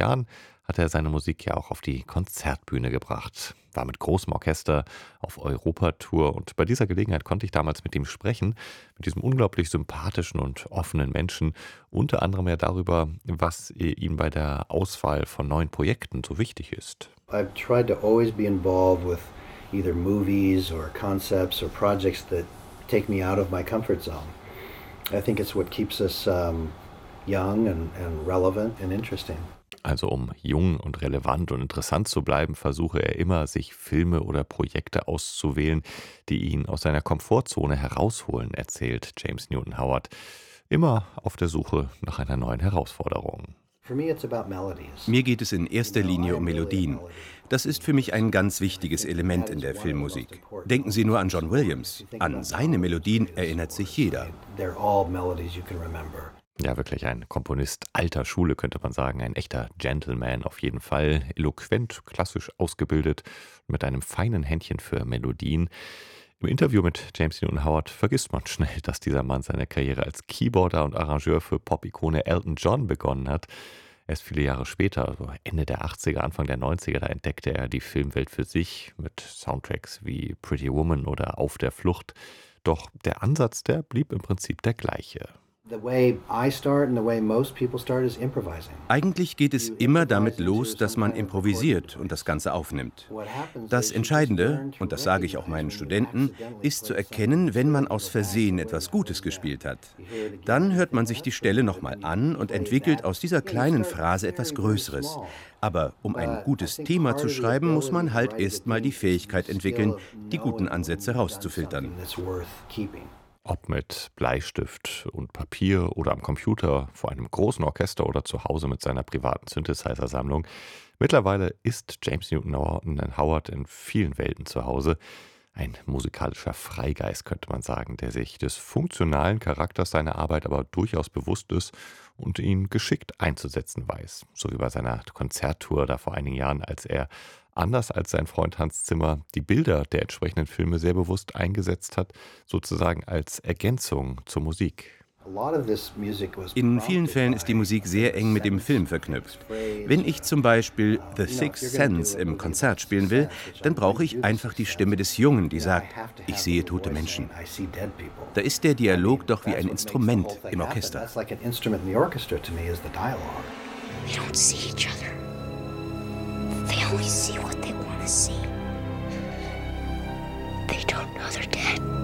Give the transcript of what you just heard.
Jahren hat er seine Musik ja auch auf die Konzertbühne gebracht, war mit großem Orchester auf Europatour und bei dieser Gelegenheit konnte ich damals mit ihm sprechen, mit diesem unglaublich sympathischen und offenen Menschen, unter anderem ja darüber, was ihm bei der Auswahl von neuen Projekten so wichtig ist. I've tried to always be involved with either movies or concepts or projects that take me out of my comfort zone. I think it's what keeps us young and relevant and interesting. Also um jung und relevant und interessant zu bleiben, versuche er immer, sich Filme oder Projekte auszuwählen, die ihn aus seiner Komfortzone herausholen, erzählt James Newton Howard. Immer auf der Suche nach einer neuen Herausforderung. For me, it's about melodies. Mir geht es in erster Linie um Melodien. Das ist für mich ein ganz wichtiges Element in der Filmmusik. Denken Sie nur an John Williams. An seine Melodien erinnert sich jeder. They're all melodies you can remember. Ja, wirklich ein Komponist alter Schule, könnte man sagen. Ein echter Gentleman auf jeden Fall. Eloquent, klassisch ausgebildet, mit einem feinen Händchen für Melodien. Im Interview mit James Newton Howard vergisst man schnell, dass dieser Mann seine Karriere als Keyboarder und Arrangeur für Pop-Ikone Elton John begonnen hat. Erst viele Jahre später, also Ende der 80er, Anfang der 90er, da entdeckte er die Filmwelt für sich mit Soundtracks wie Pretty Woman oder Auf der Flucht. Doch der Ansatz, der blieb im Prinzip der gleiche. The way I start and the way most people start is improvising. Eigentlich geht es immer damit los, dass man improvisiert und das Ganze aufnimmt. Das Entscheidende, und das sage ich auch meinen Studenten, ist zu erkennen, wenn man aus Versehen etwas Gutes gespielt hat. Dann hört man sich die Stelle nochmal an und entwickelt aus dieser kleinen Phrase etwas Größeres. Aber um ein gutes Thema zu schreiben, muss man halt erst mal die Fähigkeit entwickeln, die guten Ansätze rauszufiltern. Ob mit Bleistift und Papier oder am Computer, vor einem großen Orchester oder zu Hause mit seiner privaten Synthesizer-Sammlung. Mittlerweile ist James Newton Howard in vielen Welten zu Hause. Ein musikalischer Freigeist, könnte man sagen, der sich des funktionalen Charakters seiner Arbeit aber durchaus bewusst ist und ihn geschickt einzusetzen weiß. So wie bei seiner Konzerttour da vor einigen Jahren, als er, anders als sein Freund Hans Zimmer, die Bilder der entsprechenden Filme sehr bewusst eingesetzt hat, sozusagen als Ergänzung zur Musik. In vielen Fällen ist die Musik sehr eng mit dem Film verknüpft. Wenn ich zum Beispiel The Sixth Sense im Konzert spielen will, dann brauche ich einfach die Stimme des Jungen, die sagt, ich sehe tote Menschen. Da ist der Dialog doch wie ein Instrument im Orchester. They don't see each other. They only see what they want to see. They don't know they're dead.